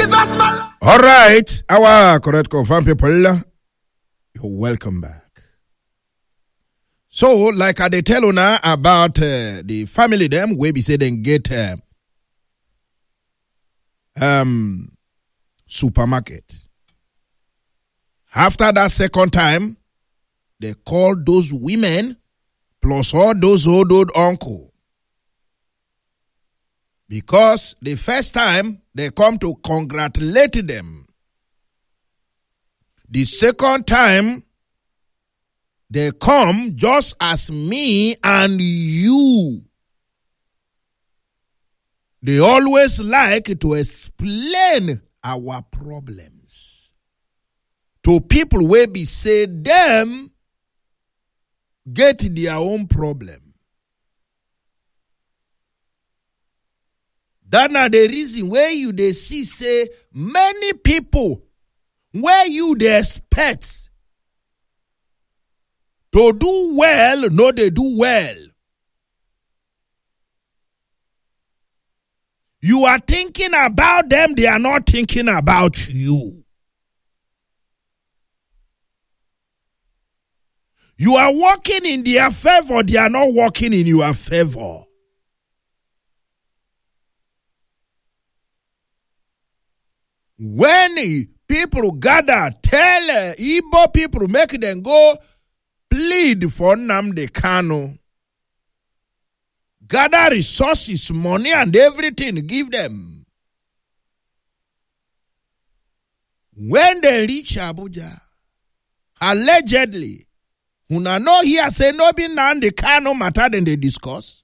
Jesus, man. All right, our correct confirm people, you're welcome back. So, like I tell you now about the family them, where we say they get supermarket. After that second time, they call those women plus all those old uncle. Because the first time, they come to congratulate them. The second time, they come just as me and you. They always like to explain our problems to people where we say them get their own problem. That's not the reason where you they see say many people where you they expect to do well, no, they do well. You are thinking about them, they are not thinking about you. You are working in their favor, they are not working in your favor. When people gather, tell Igbo people, make them go plead for Nnamdi Kanu. Gather resources, money and everything, give them. When they reach Abuja, allegedly, una no here say no be Nnamdi Kanu matter than they discuss.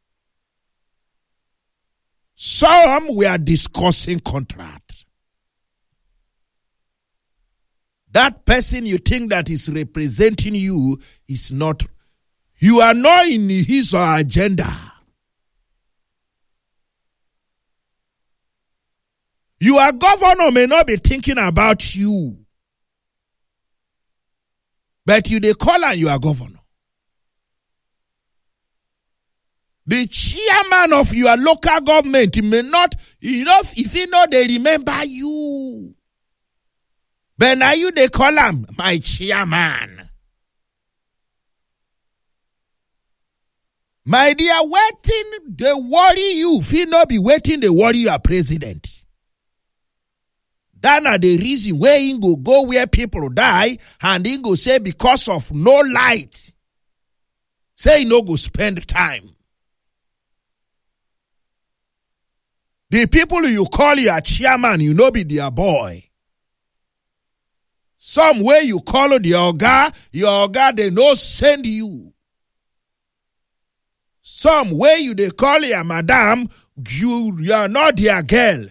Some we are discussing contract. That person you think that is representing you is not. You are not in his or her agenda. Your governor may not be thinking about you. But you they call on your governor. The chairman of your local government may not, if you know they remember you. But now you they call him my chairman. My dear, waiting they worry you. If you not be waiting, they worry your president. That are the reason where he go where people die and he go say because of no light. Say he no go spend time. The people you call your chairman, you know be their boy. Some way you call the your oga, they no send you. Some way you they call your madam, you are not their girl.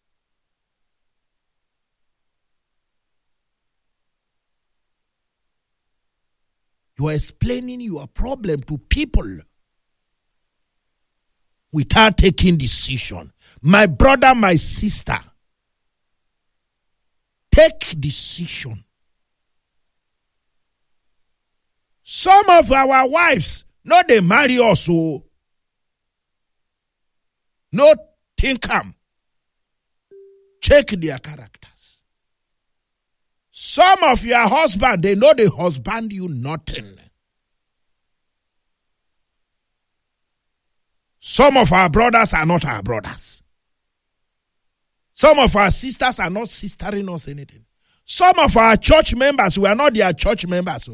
You are explaining your problem to people without taking decision. My brother, my sister, take decision. Some of our wives, no, they marry us, so no think am. Check their characters. Some of your husband, they know they husband you nothing. Some of our brothers are not our brothers. Some of our sisters are not sistering us anything. Some of our church members, we are not their church members.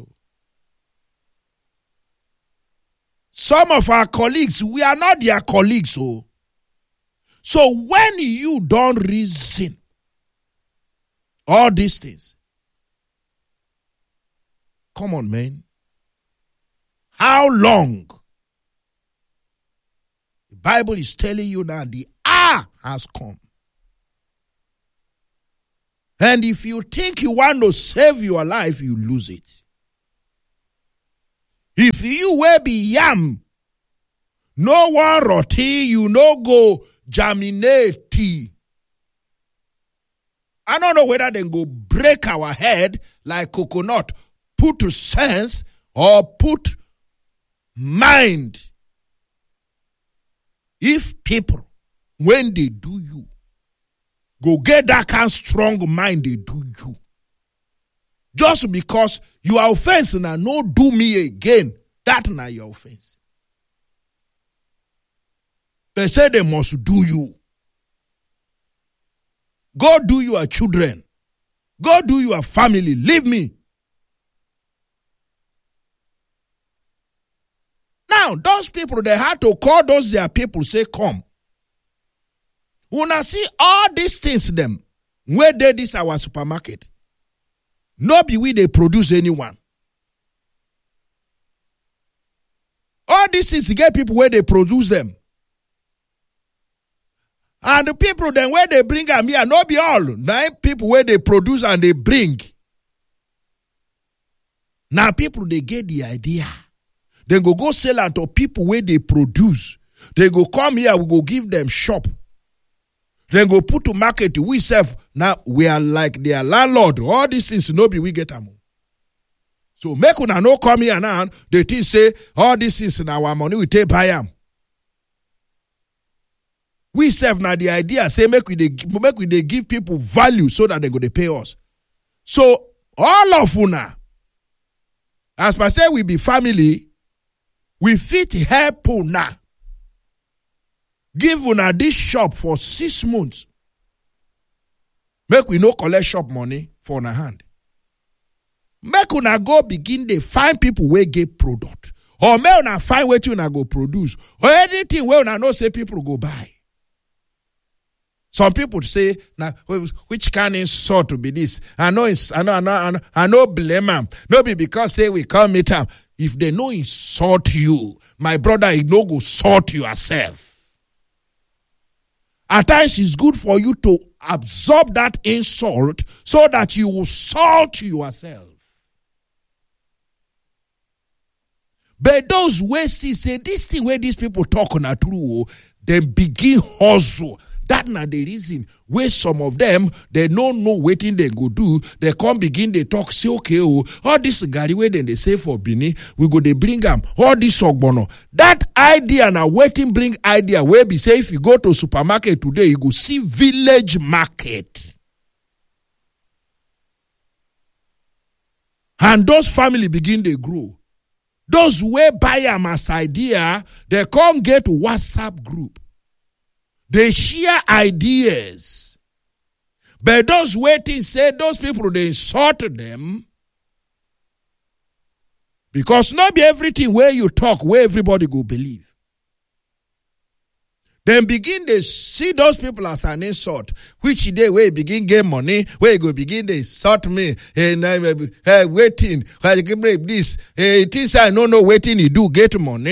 Some of our colleagues, we are not their colleagues. So when you don't reason all these things, come on, man. How long? The Bible is telling you now the hour has come. And if you think you want to save your life, you lose it. If you will be yam, no one roti, you no go germinate tea. I don't know whether they go break our head like coconut, put to sense or put mind. If people, when they do you, go get that kind of strong mind they do you. Just because you are offense and no do me again, that na your offense. They say they must do you. Go do your children. Go do your family. Leave me. Now, those people, they had to call those their people, say, come. When I see all these things, them, where they this our supermarket, no be we they produce anyone. All these things, get people where they produce them. And the people then where they bring them here, no be all. Now people where they produce and they bring. Now people, they get the idea. Then go sell out to people where they produce. They go come here, we go give them shop. Then go put to market, we serve. Now we are like their landlord. All these things, no be we get them. So make una no come here now. They think say, all these things in our money, we take buy them. We serve now the idea, say make we they give people value so that they go to pay us. So all of una, as per say we be family, we fit help una. Give una this shop for 6 months. Make we no collect shop money for una hand. Make una go begin to find people where get product. Or make una find where una go produce. Or anything where una know say people go buy. Some people say, now, which kind of insult to be this? I know blame them. No be because say we come meet them. If they no insult you, my brother, you no go sort yourself. At times it's good for you to absorb that insult so that you will salt yourself. But those ways see say this thing where these people talk on a true, they begin hustle. That na the reason where some of them, they don't know waiting they go do. They come begin, they talk, say, okay, all this gari where then they say for Bini, we go, they bring them, all this ogbono. That idea na waiting bring idea where be say, if you go to supermarket today, you go see village market. And those family begin, they grow. Those where buy them as idea, they can't get WhatsApp group. They share ideas. But those waiting say those people, they insult them. Because not be everything where you talk, where everybody go believe. Then begin they see those people as an insult. Which day where you begin get money, where you go begin they insult me. And waiting, I give this. It is I don't know waiting you do get money.